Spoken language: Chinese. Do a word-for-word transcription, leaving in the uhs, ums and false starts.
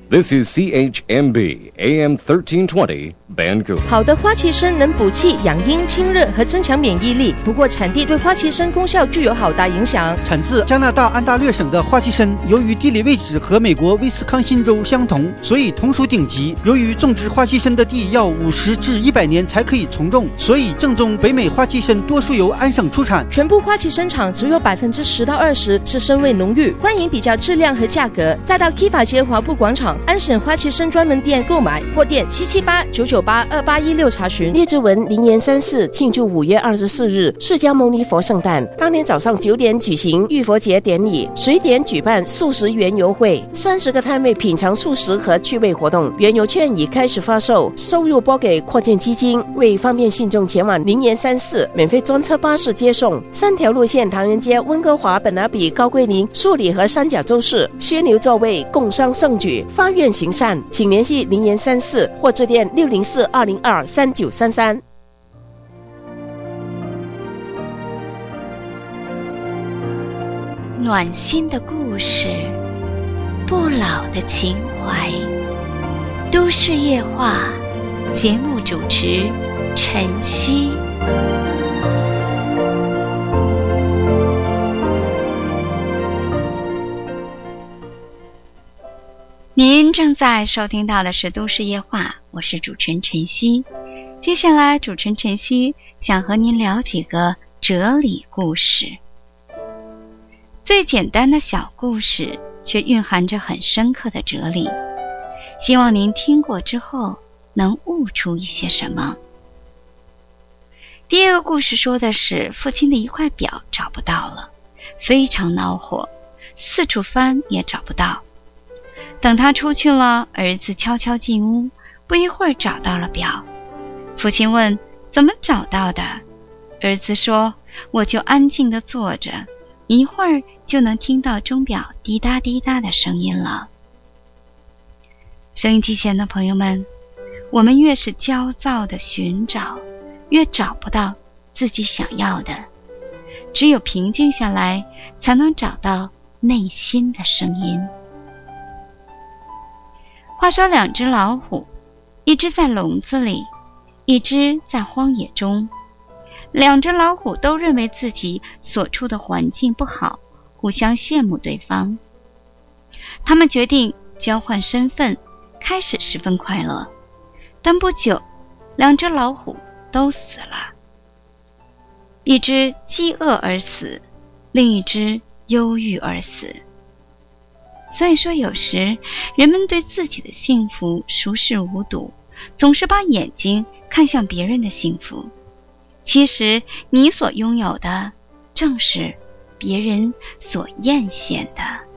This is C H M B A M thirteen twenty Vancouver。 好的花旗参能补气、养阴、清热和增强免疫力，不过产地对花旗参功效具有好大影响。 产自加拿大安大略省的花旗参，由于地理位置和美国威斯康辛州相同，所以同属顶级。由于种植花旗参的地要五十至一百年才可以从种，所以正宗北美花旗参多数由安省出产。 全部花旗参厂只有百分之十到二十是参味浓郁，欢迎比较质量和价格，再到 Kiva 街华埠广场安省花旗参专门店购买，或电七七八九九八二八一六查询。 列支文灵岩三世庆祝五月二十四日释迦牟尼佛圣诞，当天早上九点举行浴佛节典礼，十一点举办素食园游会，三十个摊位品尝素食和趣味活动。园游券已开始发售，收入拨给扩建基金。为方便信众前往灵岩三世，免费专车巴士接送。三条路线：唐人街、温哥华、本拿比、高桂林、树里和三角洲市，宣牛座位，共商盛举，发愿行善。请联系灵岩三四或致电六零四二零二三九三三。 暖心的故事，不老的情怀，都市夜话，节目主持晨曦。您正在收听到的是都市夜话，我是主持人晨曦。接下来主持人晨曦想和您聊几个哲理故事。最简单的小故事却蕴含着很深刻的哲理，希望您听过之后能悟出一些什么。第一个故事说的是父亲的一块表找不到了，非常恼火，四处翻也找不到。等他出去了，儿子悄悄进屋，不一会儿找到了表。父亲问：怎么找到的？儿子说：我就安静地坐着，一会儿就能听到钟表滴答滴答的声音了。收音机前的朋友们，我们越是焦躁地寻找，越找不到自己想要的。只有平静下来，才能找到内心的声音。话说两只老虎，一只在笼子里，一只在荒野中。两只老虎都认为自己所处的环境不好，互相羡慕对方。他们决定交换身份，开始十分快乐。但不久，两只老虎都死了，一只饥饿而死，另一只忧郁而死。所以说，有时人们对自己的幸福熟视无睹，总是把眼睛看向别人的幸福。其实你所拥有的，正是别人所艳羡的。